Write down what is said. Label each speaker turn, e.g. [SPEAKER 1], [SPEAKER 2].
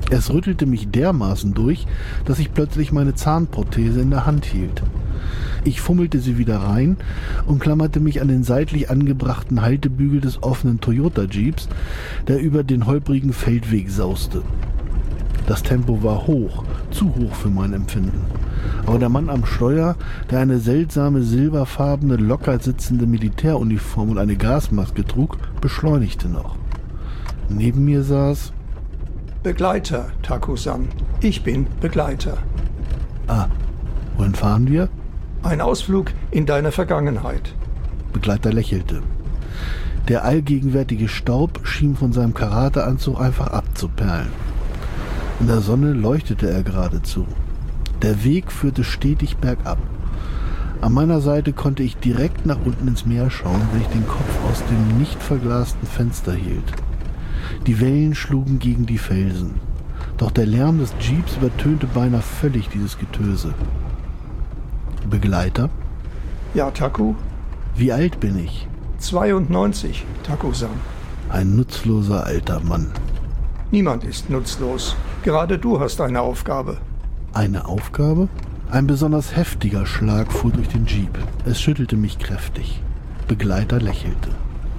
[SPEAKER 1] Es rüttelte mich dermaßen durch, dass ich plötzlich meine Zahnprothese in der Hand hielt. Ich fummelte sie wieder rein und klammerte mich an den seitlich angebrachten Haltebügel des offenen Toyota-Jeeps, der über den holprigen Feldweg sauste. Das Tempo war hoch, zu hoch für mein Empfinden. Aber der Mann am Steuer, der eine seltsame silberfarbene, locker sitzende Militäruniform und eine Gasmaske trug, beschleunigte noch. Neben mir saß...
[SPEAKER 2] Begleiter, Taku-san. Ich bin Begleiter.
[SPEAKER 1] Ah, wohin fahren wir?
[SPEAKER 2] Ein Ausflug in deine Vergangenheit.
[SPEAKER 1] Begleiter lächelte. Der allgegenwärtige Staub schien von seinem Karateanzug einfach abzuperlen. In der Sonne leuchtete er geradezu. Der Weg führte stetig bergab. An meiner Seite konnte ich direkt nach unten ins Meer schauen, wenn ich den Kopf aus dem nicht verglasten Fenster hielt. Die Wellen schlugen gegen die Felsen. Doch der Lärm des Jeeps übertönte beinahe völlig dieses Getöse. Begleiter?
[SPEAKER 2] Ja, Taku?
[SPEAKER 1] Wie alt bin ich?
[SPEAKER 2] 92, Taku-san.
[SPEAKER 1] Ein nutzloser alter Mann.
[SPEAKER 2] Niemand ist nutzlos. Gerade du hast eine Aufgabe.
[SPEAKER 1] Eine Aufgabe? Ein besonders heftiger Schlag fuhr durch den Jeep. Es schüttelte mich kräftig. Begleiter lächelte.